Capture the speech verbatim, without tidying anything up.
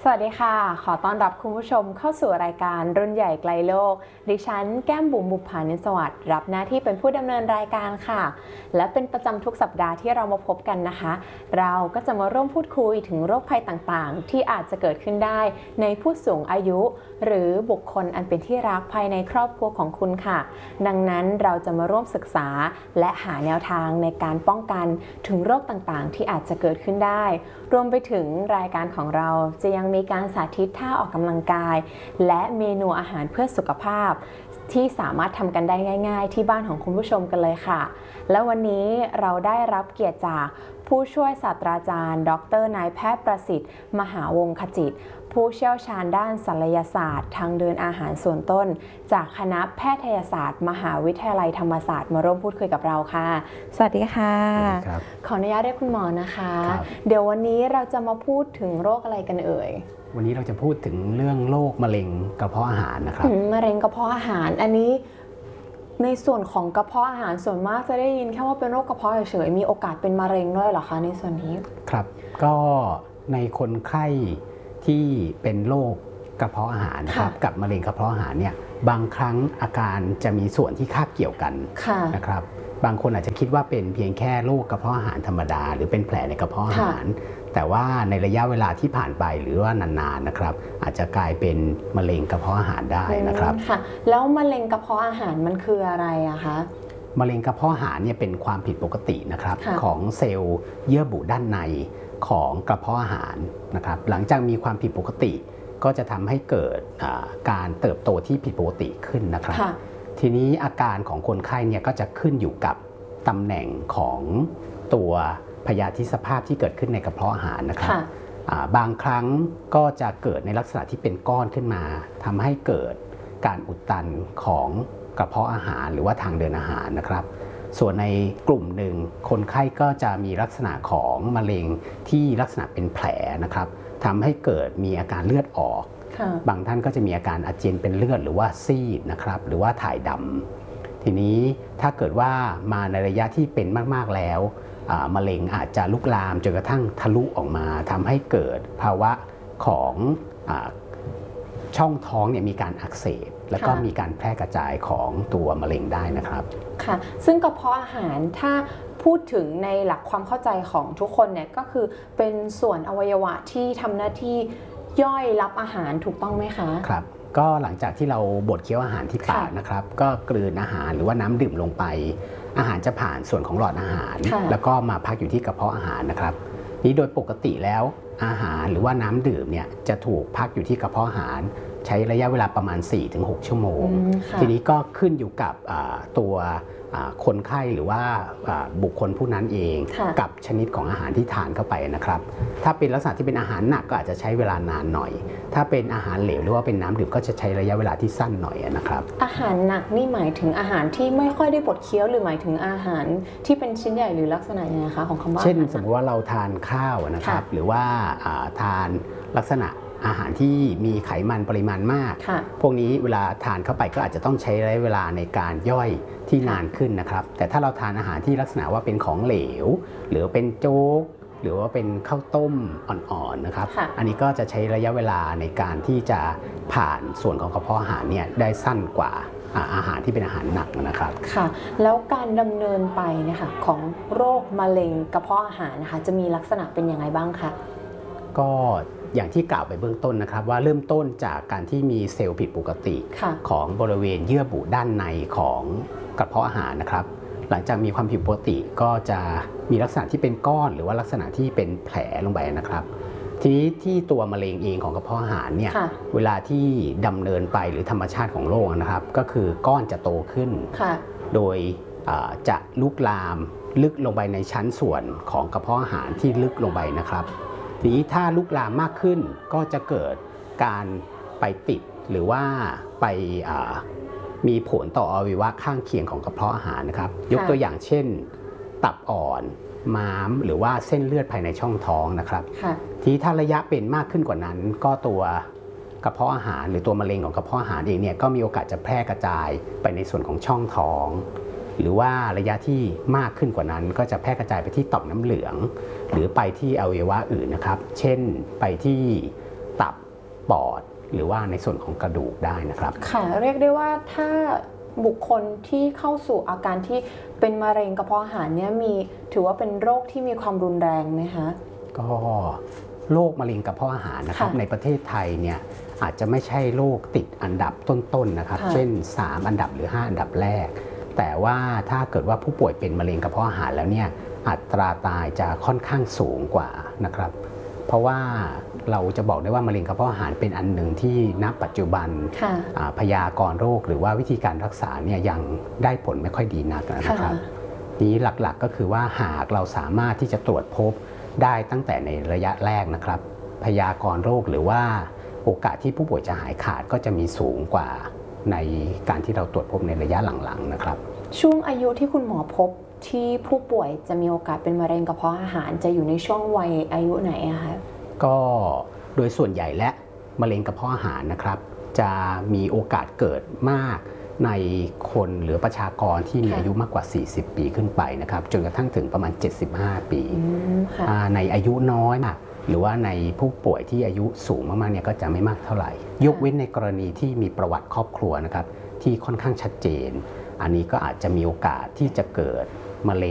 สวัสดีค่ะขอต้อนรับคุณผู้ชมเข้าสู่รายการรุ่นใหญ่ไกลโลกดิฉันแก้มบุ๋มบุภานิสวัสดิ์รับหน้าที่เป็นผู้ดำเนินรายการค่ะและเป็นประจำทุกสัปดาห์ที่เรามาพบกันนะคะเราก็จะมาร่วมพูดคุยถึงโรคภัยต่างๆที่อาจจะเกิดขึ้นได้ในผู้สูงอายุหรือบุคคลอันเป็นที่รักภายในครอบครัวของคุณค่ะดังนั้นเราจะมาร่วมศึกษาและหาแนวทางในการป้องกันถึงโรคต่างๆที่อาจจะเกิดขึ้นได้รวมไปถึงรายการของเราจะยังมีการสาธิตท่าออกกำลังกายและเมนูอาหารเพื่อสุขภาพที่สามารถทำกันได้ง่ายๆที่บ้านของคุณผู้ชมกันเลยค่ะและวันนี้เราได้รับเกียรติจากผู้ช่วยศาสตราจารย์ดรนายแพทย์ประสิทธิ์มหาวงศ์ขจิตผู้เชี่ยวชาญด้านศัลยศาสตร์ทางเดินอาหารส่วนต้นจากคณะแพทยศาสตร์มหาวิทยาลัยธรรมศาสตร์มาร่วมพูดคุยกับเราค่ะสวัสดีค่ะขออนุญาตเรียกคุณหมอนะคะเดี๋ยววันนี้เราจะมาพูดถึงโรคอะไรกันเอ่ยวันนี้เราจะพูดถึงเรื่องโรคมะเร็งกระเพาะอาหารนะครับมะเร็งกระเพาะอาหารอันนี้ในส่วนของกระเพาะอาหารส่วนมากจะได้ยินแค่ว่าเป็นโรคกระเพาะเฉยๆมีโอกาสเป็นมะเร็งด้วยเหรอคะในส่วนนี้ครับก็ในคนไข้ที่เป็นโรคกระเพาะอาหารนะครับกับมะเร็งกระเพาะอาหารเนี่ยบางครั้งอาการจะมีส่วนที่คาบเกี่ยวกันนะครับบางคนอาจจะคิดว่าเป็นเพียงแค่โรคกระเพาะอาหารธรรมดาหรือเป็นแผลในกระเพาะอาหารแต่ว่าในระยะเวลาที่ผ่านไปหรือว่านานๆนะครับอาจจะกลายเป็นมะเร็งกระเพาะอาหารได้นะครับค่ะแล้วมะเร็งกระเพาะอาหารมันคืออะไรอะคะมะเร็งกระเพาะอาหารเนี่ยเป็นความผิดปกตินะครับของเซลล์เยื่อบุด้านในของกระเพาะอาหารนะครับหลังจากมีความผิดปกติก็จะทำให้เกิดการเติบโตที่ผิดปกติขึ้นนะครับทีนี้อาการของคนไข้เนี่ยก็จะขึ้นอยู่กับตำแหน่งของตัวพยาธิสภาพที่เกิดขึ้นในกระเพาะอาหารนะครับบางครั้งก็จะเกิดในลักษณะที่เป็นก้อนขึ้นมาทำให้เกิดการอุดตันของกระเพาะอาหารหรือว่าทางเดินอาหารนะครับส่วนในกลุ่มหนึ่งคนไข้ก็จะมีลักษณะของมะเร็งที่ลักษณะเป็นแผลนะครับทำให้เกิดมีอาการเลือดออกบางท่านก็จะมีอาการอาเจียนเป็นเลือดหรือว่าซีดนะครับหรือว่าถ่ายดำทีนี้ถ้าเกิดว่ามาในระยะที่เป็นมากๆแล้วมะเร็งอาจจะลุกลามจนกระทั่งทะลุออกมาทำให้เกิดภาวะของช่องท้องเนี่ยมีการอักเสบแล้วก็มีการแพร่กระจายของตัวมะเร็งได้นะครับค่ะซึ่งกระเพาะอาหารถ้าพูดถึงในหลักความเข้าใจของทุกคนเนี่ยก็คือเป็นส่วนอวัยวะที่ทำหน้าที่ย่อยรับอาหารถูกต้องไหมคะครับก็หลังจากที่เราบดเคี้ยวอาหารที่ปากนะครับก็กลืนอาหารหรือว่าน้ำดื่มลงไปอาหารจะผ่านส่วนของหลอดอาหารแล้วก็มาพักอยู่ที่กระเพาะอาหารนะครับนี้โดยปกติแล้วอาหารหรือว่าน้ำดื่มเนี่ยจะถูกพักอยู่ที่กระเพาะอาหารใช้ระยะเวลาประมาณ สี่ถึงหก ชั่วโมงทีนี้ก็ขึ้นอยู่กับตัวคนไข้หรือว่าบุคคลผู้นั้นเองกับชนิดของอาหารที่ทานเข้าไปนะครับถ้าเป็นลักษณะที่เป็นอาหารหนักก็อาจจะใช้เวลานานหน่อยถ้าเป็นอาหารเหลวหรือว่าเป็นน้ำดื่มก็จะใช้ระยะเวลาที่สั้นหน่อยนะครับอาหารหนักนี่หมายถึงอาหารที่ไม่ค่อยได้บดเคี้ยวหรือหมายถึงอาหารที่เป็นชิ้นใหญ่หรือลักษณะยังไงคะของคำว่าเช่นสมมติว่าเราทานข้าวนะครับหรือว่าทานลักษณะอาหารที่มีไขมันปริมาณมากพวกนี้เวลาทานเข้าไปก็อาจจะต้องใช้ระยะเวลาในการย่อยที่นานขึ้นนะครับแต่ถ้าเราทานอาหารที่ลักษณะว่าเป็นของเหลวหรือเป็นโจ๊กหรือว่าเป็นข้าวต้มอ่อนๆนะครับอันนี้ก็จะใช้ระยะเวลาในการที่จะผ่านส่วนของกระเพาะอาหารเนี่ยได้สั้นกว่าอาหารที่เป็นอาหารหนักนะครับค่ะแล้วการดำเนินไปนะคะของโรคมะเร็งกระเพาะอาหารนะคะจะมีลักษณะเป็นยังไงบ้างคะก็อย่างที่กล่าวไปเบื้องต้นนะครับว่าเริ่มต้นจากการที่มีเซลล์ผิดปกติของบริเวณเยื่อบุด้านในของกระเพาะอาหารนะครับหลังจากมีความผิดปกติก็จะมีลักษณะที่เป็นก้อนหรือว่าลักษณะที่เป็นแผลลงไปนะครับทีนี้ที่ตัวมะเร็งเองของกระเพาะอาหารเนี่ยเวลาที่ดำเนินไปหรือธรรมชาติของโรคนะครับก็คือก้อนจะโตขึ้นโดยจะลุกลามลึกลงไปในชั้นส่วนของกระเพาะอาหารที่ลึกลงไปนะครับทีนี้ถ้าลุกลามมากขึ้นก็จะเกิดการไปติดหรือว่าไปมีผลต่ออวัยวะข้างเคียงของกระเพาะอาหารนะครับยกตัวอย่างเช่นตับอ่อนม้ามหรือว่าเส้นเลือดภายในช่องท้องนะครับทีนี้ถ้าระยะเป็นมากขึ้นกว่านั้นก็ตัวกระเพาะอาหารหรือตัวมะเร็งของกระเพาะอาหารเองเนี่ยก็มีโอกาสจะแพร่กระจายไปในส่วนของช่องท้องหรือว่าระยะที่มากขึ้นกว่านั้นก็จะแพร่กระจายไปที่ต่อมน้ำเหลืองหรือไปที่อวัยวะอื่นนะครับเช่นไปที่ตับปอดหรือว่าในส่วนของกระดูกได้นะครับค่ะเรียกได้ว่าถ้าบุคคลที่เข้าสู่อาการที่เป็นมะเร็งกระเพาะอาหารเนี่ยมีถือว่าเป็นโรคที่มีความรุนแรงไหมคะก็โรคมะเร็งกระเพาะอาหารนะครับในประเทศไทยเนี่ยอาจจะไม่ใช่โรคติดอันดับต้นๆนะครับเช่นสามอันดับหรือห้าอันดับแรกแต่ว่าถ้าเกิดว่าผู้ป่วยเป็นมะเร็งกระเพาะอาหารแล้วเนี่ยอัตราตายจะค่อนข้างสูงกว่านะครับเพราะว่าเราจะบอกได้ว่ามะเร็งกระเพาะอาหารเป็นอันหนึ่งที่ณปัจจุบันพยากรณ์โรคหรือว่าวิธีการรักษาเนี่ยยังได้ผลไม่ค่อยดีนักนะครับนี้หลักๆก็คือว่าหากเราสามารถที่จะตรวจพบได้ตั้งแต่ในระยะแรกนะครับพยากรณ์โรคหรือว่าโอกาสที่ผู้ป่วยจะหายขาดก็จะมีสูงกว่าในการที่เราตรวจพบในระยะหลังๆนะครับช่วงอายุที่คุณหมอพบที่ผู้ป่วยจะมีโอกาสเป็นมะเร็งกระเพาะอาหารจะอยู่ในช่วงวัยอายุไหนอะคะก็โดยส่วนใหญ่และมะเร็งกระเพาะอาหารนะครับจะมีโอกาสเกิดมากในคนหรือประชากรที่มีอายุมากกว่าสี่สิบปีขึ้นไปนะครับจนกระทั่งถึงประมาณเจ็ดสิบห้าปีในอายุน้อยหรือว่าในผู้ป่วยที่อายุสูงมากๆเนี่ยก็จะไม่มากเท่าไหร่ยกเว้นในกรณีที่มีประวัติครอบครัวนะครับที่ค่อนข้างชัดเจนอันนี้ก็อาจจะมีโอกาสที่จะเกิดมะเร็ง